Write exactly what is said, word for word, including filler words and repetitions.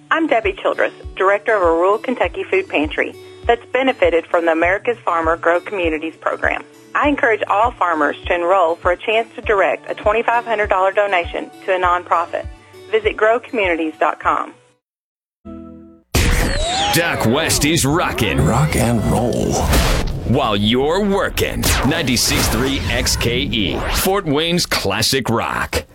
I'm Debbie Childress, Director of a rural Kentucky food pantry that's benefited from the America's Farmer Grow Communities program. I encourage all farmers to enroll for a chance to direct a twenty-five hundred dollars donation to a nonprofit. Visit grow communities dot com. Doc West is rocking. Rock and roll. While you're working. ninety-six point three X K E, Fort Wayne's classic rock.